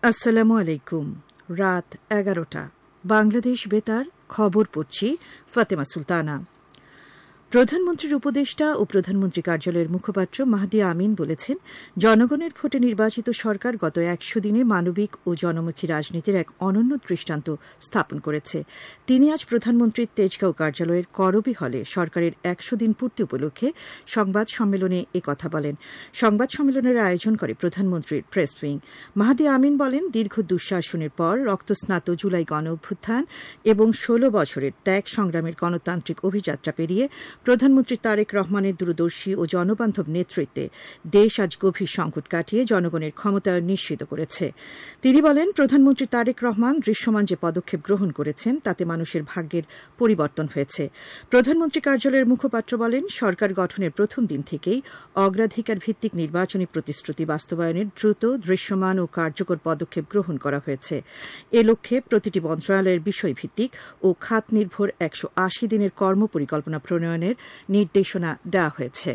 আসসালামু আলাইকুম। রাত 11টা বাংলাদেশ বেতার খবর পড়ছি ফাতেমা সুলতানা। প্রধানমন্ত্রীর উপদেষ্টা ও প্রধানমন্ত্রী কার্যালয়ের মুখপাত্র মাহদি আমিন বলেছেন, জনগণের ভোটে নির্বাচিত সরকার গত 100 দিনে মানবিক ও জনমুখী রাজনীতির এক অনন্য দৃষ্টান্ত স্থাপন করেছে। তিনি আজ প্রধানমন্ত্রীর তেজগাঁও কার্যালয়ের করবি হলে সরকারের 100 দিন পূর্তি উপলক্ষে সংবাদ সম্মেলনে একথা বলেন। সংবাদ সম্মেলনের আয়োজন করে প্রধানমন্ত্রীর প্রেস উইং। মাহদি আমিন বলেন, দীর্ঘ দুঃশাসনের পর রক্তস্নাত জুলাই গণ অভ্যুত্থান এবং 16 বছরের ত্যাগ সংগ্রামের গণতান্ত্রিক অভিযাত্রা পেরিয়ে প্রধানমন্ত্রী তারেক রহমানের দূরদর্শী ও জনবান্ধব নেতৃত্বে দেশ আজ গভীর সংকট কাটিয়ে জনগণের ক্ষমতায়ন নিশ্চিত করেছে। তিনি বলেন, প্রধানমন্ত্রী তারেক রহমান দৃশ্যমান যে পদক্ষেপ গ্রহণ করেছেন তাতে মানুষের ভাগ্যের পরিবর্তন হয়েছে। প্রধানমন্ত্রী কার্যালয়ের মুখপাত্র বলেন, সরকার গঠনের প্রথম দিন থেকেই অগ্রাধিকার ভিত্তিক নির্বাচনী প্রতিশ্রুতি বাস্তবায়নের দ্রুত, দৃশ্যমান ও কার্যকর পদক্ষেপ গ্রহণ করা হয়েছে। এ লক্ষ্যে প্রতিটি মন্ত্রণালয়ের বিষয়ভিত্তিক ও খাত নির্ভর 180 দিনের কর্মপরিকল্পনা প্রণয়নের নির্দেশনা দেওয়া হয়েছে।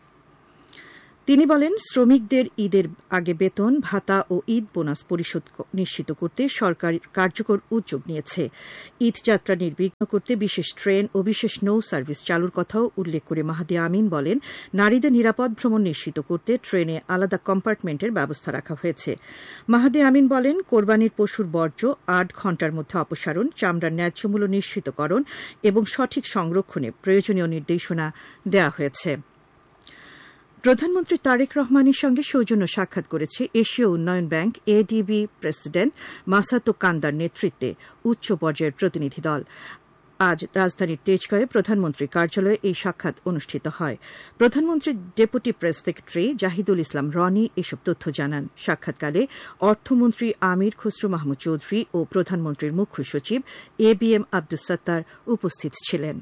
তিনি বলেন, শ্রমিকদের ঈদের আগে বেতন, ভাতা ও ঈদ বোনাস পরিশোধ নিশ্চিত করতে সরকার কার্যকর উদ্যোগ নিয়েছে। ঈদ যাত্রা নির্বিঘ্ন করতে বিশেষ ট্রেন ও বিশেষ নৌ সার্ভিস চালুর কথাও উল্লেখ করে মাহদি আমিন বলেন, নারীদের নিরাপদ ভ্রমণ নিশ্চিত করতে ট্রেনে আলাদা কম্পার্টমেন্টের ব্যবস্থা রাখা হয়েছে। মাহদি আমিন বলেন, কোরবানির পশুর বর্জ্য 8 ঘণ্টার মধ্যে অপসারণ, চামড়ার ন্যায্য মূল্য নিশ্চিতকরণ এবং সঠিক সংরক্ষণে প্রয়োজনীয় নির্দেশনা দেওয়া হয়েছে। প্রধানমন্ত্রী তারেক রহমানের সঙ্গে সৌজন্য সাক্ষাৎ করেছে এশীয় উন্নয়ন ব্যাংক এডিবি প্রেসিডেন্ট মাসাতো কান্দার নেতৃত্বে উচ্চ পর্যায়ের প্রতিনিধি দল। আজ রাজধানীর তেজগাঁয়ে প্রধানমন্ত্রীর কার্যালয়ে এই সাক্ষাৎ অনুষ্ঠিত হয়। প্রধানমন্ত্রীর ডেপুটি প্রেস সেক্রেটারি জাহিদুল ইসলাম রনি এসব তথ্য জানান। সাক্ষাৎকালে অর্থমন্ত্রী আমির খসরু মাহমুদ চৌধুরী ও প্রধানমন্ত্রীর মুখ্য সচিব ABM আব্দুস সাত্তার উপস্থিত ছিলেন।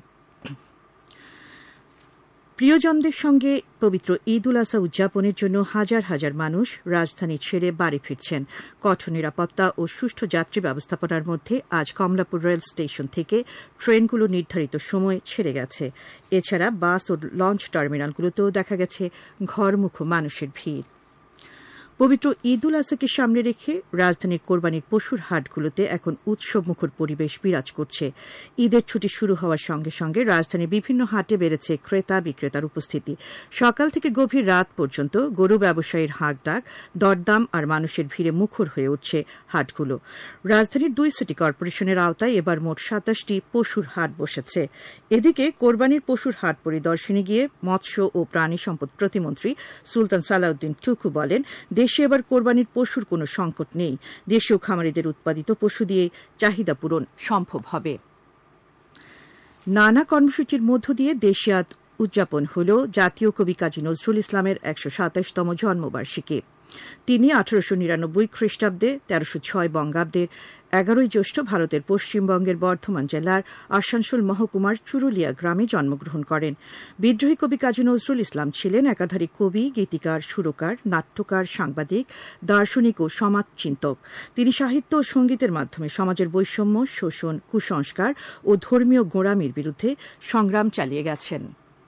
প্রিয়জনদের সঙ্গে পবিত্র ঈদ উল আজহা উদযাপনের জন্য হাজার হাজার মানুষ রাজধানী ছেড়ে বাড়ি ফিরছেন। কঠোর নিরাপত্তা ও সুষ্ঠু যাত্রী ব্যবস্থাপনার মধ্যে আজ কমলাপুর রেল স্টেশন থেকে ট্রেনগুলো নির্ধারিত সময়ে ছেড়ে গেছে। এছাড়া বাস ও লঞ্চ টার্মিনালগুলোতেও দেখা গেছে ঘরমুখো মানুষের ভিড়। পবিত্র ঈদ উল আজহাকে সামনে রেখে রাজধানীর কোরবানির পশুর হাটগুলোতে এখন উৎসবমুখর পরিবেশ বিরাজ করছে। ঈদের ছুটি শুরু হওয়ার সঙ্গে সঙ্গে রাজধানীর বিভিন্ন হাটে বেড়েছে ক্রেতা বিক্রেতার উপস্থিতি। সকাল থেকে গভীর রাত পর্যন্ত গরু ব্যবসায়ীর হাঁকডাক, দরদাম আর মানুষের ভিড়ে মুখর হয়ে উঠছে হাটগুলো। রাজধানীর 2 সিটি কর্পোরেশনের আওতায় এবার মোট 27টি পশুর হাট বসেছে। এদিকে কোরবানির পশুর হাট পরিদর্শনে গিয়ে মৎস্য ও প্রাণী সম্পদ প্রতিমন্ত্রী সুলতান সালাউদ্দিন টুকু বলেন, দেশে এবার কোরবানির পশুর কোনো সংকট নেই। দেশীয় খামারিদের উৎপাদিত পশু দিয়ে চাহিদা পূরণ সম্ভব হবে। নানা কর্মসূচির মধ্য দিয়ে দেশে আজ উদযাপন হল জাতীয় কবি কাজী নজরুল ইসলামের 127তম জন্মবার্ষিকী। তিনি 1899 খ্রিস্টাব্দে 1306 বঙ্গাব্দের 11 জ্যৈষ্ঠ ভারতের পশ্চিমবঙ্গের বর্ধমান জেলার আসানসোল মহকুমার চুরুলিয়া গ্রামে জন্মগ্রহণ করেন। বিদ্রোহী কবি কাজী নজরুল ইসলাম ছিলেন একাধারে কবি, গীতিকার, সুরকার, নাট্যকার, সাংবাদিক, দার্শনিক ও সমাজচিন্তক। তিনি সাহিত্য ও সঙ্গীতের মাধ্যমে সমাজের বৈষম্য, শোষণ, কুসংস্কার ও ধর্মীয় গোঁড়ামির বিরুদ্ধে সংগ্রাম চালিয়ে গেছেন।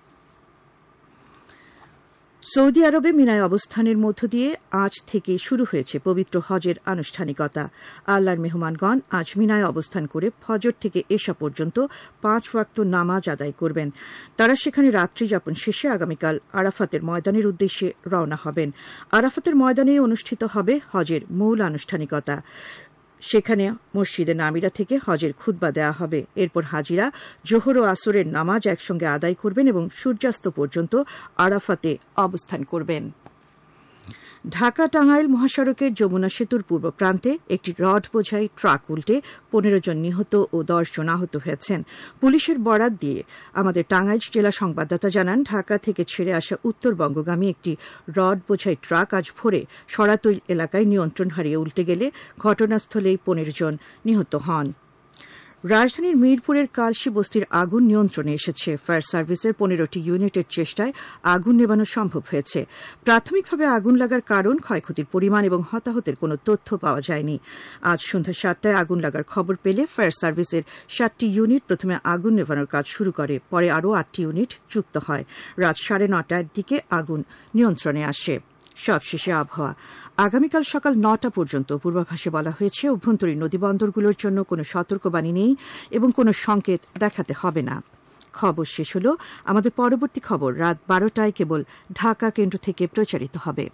সৌদি আরবে মিনায় অবস্থানের মধ্য দিয়ে আজ থেকে শুরু হয়েছে পবিত্র হজের আনুষ্ঠানিকতা। আল্লাহর মেহমানগণ আজ মিনায় অবস্থান করে ফজর থেকে এশা পর্যন্ত 5 ওয়াক্ত নামাজ আদায় করবেন। তারা সেখানে রাত্রি যাপন শেষে আগামীকাল আরাফাতের ময়দানের উদ্দেশ্যে রওনা হবেন। আরাফাতের ময়দানেই অনুষ্ঠিত হবে হজের মূল আনুষ্ঠানিকতা। সেখানে মসজিদে নামিরা থেকে হজের খুতবা দেওয়া হবে। এরপর হাজিরা জোহর ও আসরের নামাজ একসঙ্গে আদায় করবেন এবং সূর্যাস্ত পর্যন্ত আরাফাতে অবস্থান করবেন। ঢাকা টাঙ্গাইল মহাসড়কের যমুনা সেতুর পূর্ব প্রান্তে একটি রড বোঝাই ট্রাক উল্টে 15 জন নিহত ও 10 জন আহত হয়েছেন। পুলিশের বরাত দিয়ে আমাদের টাঙ্গাইল জেলা সংবাদদাতা জানান, ঢাকা থেকে ছেড়ে আসা উত্তরবঙ্গগামী একটি রড বোঝাই ট্রাক আজ ভোরে সরাতৈল এলাকায় নিয়ন্ত্রণ হারিয়ে উল্টে গেলে ঘটনাস্থলেই 15 জন নিহত হন। রাজধানীর মিরপুরের কালশি বস্তির আগুন নিয়ন্ত্রণে এসেছে। ফায়ার সার্ভিসের 15টি ইউনিটের চেষ্টায় আগুন নেভানো সম্ভব হয়েছে। প্রাথমিকভাবে আগুন লাগার কারণ, ক্ষয়ক্ষতির পরিমাণ এবং হতাহতের কোনো তথ্য পাওয়া যায়নি। আজ সন্ধ্যা 7টায় আগুন লাগার খবর পেলে ফায়ার সার্ভিসের 7টি ইউনিট প্রথমে আগুন নেভানোর কাজ শুরু করে, পরে আরও 8টি ইউনিট যুক্ত হয়। রাত 9:30টার দিকে আগুন নিয়ন্ত্রণে আসে। সবশেষে আবহাওয়া। আগামীকাল সকাল ৯টা পর্যন্ত পূর্বাভাসে বলা হয়েছে অভ্যন্তরীণ নদীবন্দরগুলোর জন্য কোনো সতর্কবাণী নেই এবং কোনো সংকেত দেখাতে হবে না। খবর শেষ হল। আমাদের পরবর্তী খবর রাত 12টায় কেবল ঢাকা কেন্দ্র থেকে প্রচারিত হবে।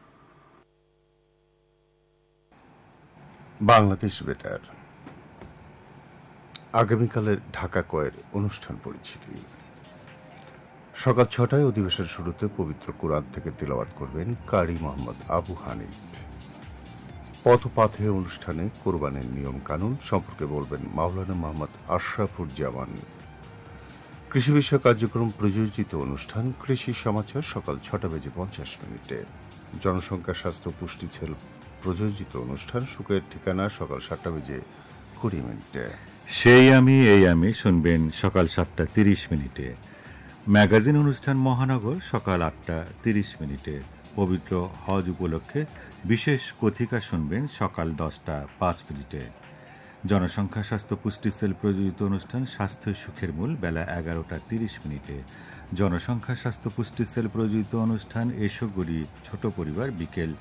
বাংলাদেশ বেতার আগামীকালের ঢাকা কয়ের অনুষ্ঠান পরিচিতি। সকাল 6টায় অধিবেশন শুরুতে পবিত্র কুরআন থেকে তিলাওয়াত করবেন কারি মোহাম্মদ আবু হানিফ। পথপাথে অনুষ্ঠানে কোরবানির নিয়ম কানুন সম্পর্কে বলবেন মাওলানা মোহাম্মদ আশরাফুজ্জামান। কৃষি বিষয়ক কার্যক্রম প্রযোজিত অনুষ্ঠান কৃষি সমাচার সকাল 6:50 জনসংখ্যা স্বাস্থ্য পুষ্টি সেল প্রযোজিত অনুষ্ঠান সুখের ঠিকানা সকাল 7:20 সেই আমি এই আমি শুনবেন সকাল 7:30 ম্যাগাজিন অনুষ্ঠান মহানগর সকাল 8:30 পবিত্র হজ উপলক্ষে বিশেষ কথিকা শুনবেন সকাল 10:05 জনসংখ্যা স্বাস্থ্য পুষ্টি সেল প্রযোজিত অনুষ্ঠান স্বাস্থ্য সুখের মূল বেলা 11:30 জনসংখ্যা স্বাস্থ্য পুষ্টি সেল প্রযোজিত অনুষ্ঠান এসো গড়ি ছোট পরিবার বিকেল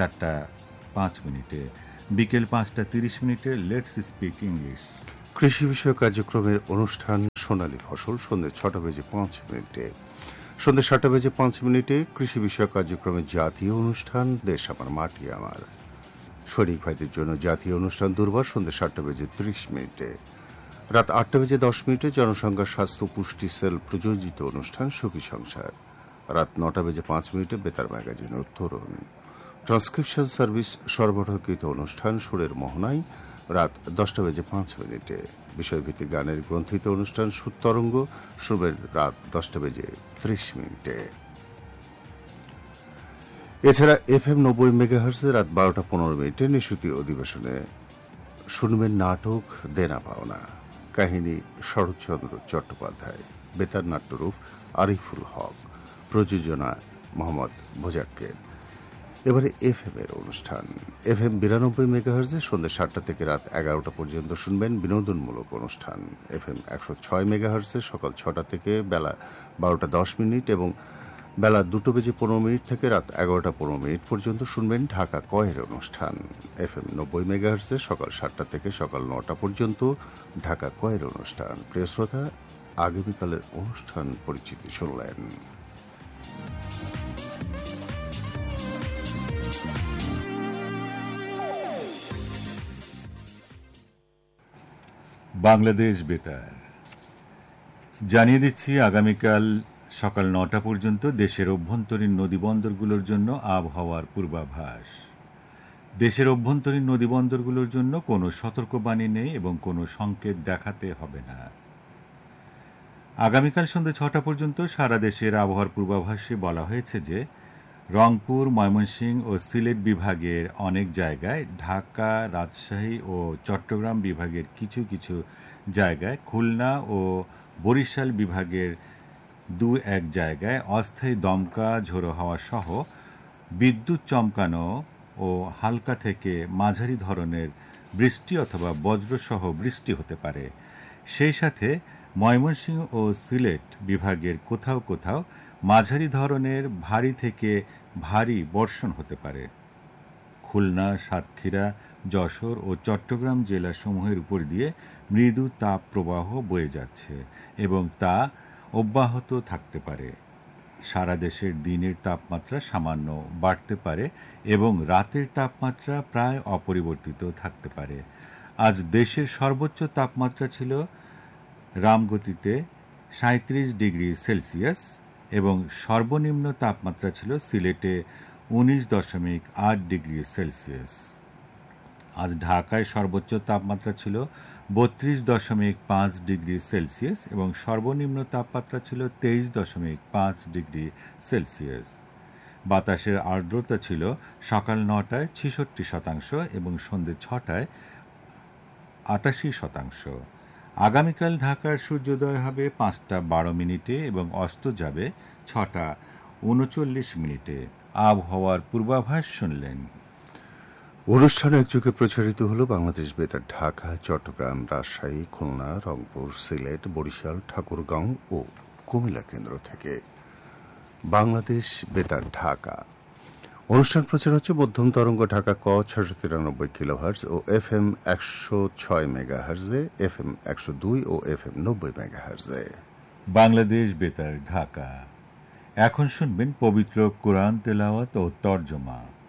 4:05 বিকেল 5:30 লেটস স্পিক ইংলিশ। কৃষি বিষয়ক কার্যক্রমের অনুষ্ঠান সোনালী ফসল সন্ধ্যে 6:05 সন্ধ্যে 7:05 কৃষি বিষয়ক কার্যক্রমের জাতীয় অনুষ্ঠান দেশ আমার মাটি আমার। শরীক ভাইদের জন্য জাতীয় অনুষ্ঠান দুর্বার সন্ধ্যে 7:30 রাত 8:10 জনসংখ্যা স্বাস্থ্য পুষ্টি সেল প্রযোজিত অনুষ্ঠান সুখী সংসার। রাত 9:05 বেতার ম্যাগাজিন উত্তরণ ট্রান্সক্রিপশন সার্ভিস সরবরাহকৃত অনুষ্ঠান সুরের মোহনায় রাত 10:05 বিষয়ভিত্তিক গানের গ্রন্থিত অনুষ্ঠান সুতরঙ্গ শুরুবের রাত 10:30। এছাড়া FM 90 মেগাহার্টজে রাত 12:15 নিশুতি অধিবেশনে শুনবেন নাটক দেনা পাওনা, কাহিনী শরৎচন্দ্র চট্টোপাধ্যায়, বেতার নাট্যরূপ আরিফুল হক, প্রযোজনা মোহাম্মদ ভোজাক্কের। এবারে FM এর অনুষ্ঠান FM 92 মেগাহার্টজে সন্ধ্যে 7টা থেকে রাত 11টা পর্যন্ত শুনবেন বিনোদনমূলক অনুষ্ঠান। FM 106 মেগাহার্টজে সকাল 6টা থেকে বেলা 12:10 এবং বেলা 2:15 থেকে রাত 11:15 পর্যন্ত শুনবেন ঢাকা কয়ের অনুষ্ঠান। FM 90 মেগাহার্টজে সকাল 7টা থেকে সকাল 9টা পর্যন্ত ঢাকা কয়ের অনুষ্ঠান। প্রিয় শ্রোতা, আগামীকালের অনুষ্ঠান পরিচিতি শুনলেন। বাংলাদেশ বেতার জানিয়ে দিচ্ছি আগামীকাল সকাল 9টা পর্যন্ত দেশের অভ্যন্তরীণ নদীবন্দরগুলোর জন্য আবহাওয়ার পূর্বাভাস। দেশের অভ্যন্তরীণ নদীবন্দরগুলোর জন্য কোনো সতর্কবাণী নেই এবং কোনো সংকেত দেখাতে হবে না। আগামীকাল সন্ধ্যে 6টা পর্যন্ত সারা দেশের আবহাওয়ার পূর্বাভাসে বলা হয়েছে যে রংপুর, ময়মনসিংহ ও সিলেট বিভাগের অনেক জায়গায়, ঢাকা, রাজশাহী ও চট্টগ্রাম বিভাগের কিছু কিছু জায়গায়, খুলনা ও বরিশাল বিভাগের 2-1 জায়গায় অস্থায়ী দমকা ঝোড়ো হাওয়া সহ বিদ্যুৎ চমকানো ও হালকা থেকে মাঝারি ধরনের বৃষ্টি অথবা বজ্রসহ বৃষ্টি হতে পারে। সেই সাথে ময়মনসিংহ ও সিলেট বিভাগের কোথাও কোথাও মাঝারি ধরনের ভারী থেকে ভারী বর্ষণ হতে পারে। খুলনা, সাতক্ষীরা, যশোর ও চট্টগ্রাম জেলাসমূহের উপর দিয়ে মৃদু তাপ প্রবাহ বয়ে যাচ্ছে এবং তা অব্যাহত থাকতে পারে। সারা দেশের দিনের তাপমাত্রা সামান্য বাড়তে পারে এবং রাতের তাপমাত্রা প্রায় অপরিবর্তিত থাকতে পারে। আজ দেশের সর্বোচ্চ তাপমাত্রা ছিল রামগতিতে 37°C এবং সর্বনিম্ন তাপমাত্রা ছিল সিলেটে 19.8°C। আজ ঢাকায় সর্বোচ্চ তাপমাত্রা ছিল 32.5°C এবং সর্বনিম্ন তাপমাত্রা ছিল 23.5°C। বাতাসের আর্দ্রতা ছিল সকাল 9টায় 66% এবং সন্ধ্যে 6টায় 88%। আগামীকাল ঢাকার সূর্যোদয় হবে 5:12 এবং অস্ত যাবে 6:39। আবহাওয়ার পূর্বাভাস শুনলেন। অনুষ্ঠান একযোগে প্রচারিত হল বাংলাদেশ বেতার ঢাকা, চট্টগ্রাম, রাজশাহী, খুলনা, রংপুর, সিলেট, বরিশাল, ঠাকুরগাঁও ও কুমিল্লা কেন্দ্র থেকে। বাংলাদেশ বেতার ঢাকা অনুষ্ঠান প্রচার হচ্ছে মধ্যম তরঙ্গ ঢাকা ক ৬৯৩ কিলোহার্টজ ও FM ১০৬ মেগাহার্টজে, FM ১০২ ও FM ৯০ মেগাহার্টজে। বাংলাদেশ বেতার ঢাকা। এখন শুনবেন পবিত্র কোরআন তেলাওয়াত ও তর্জমা।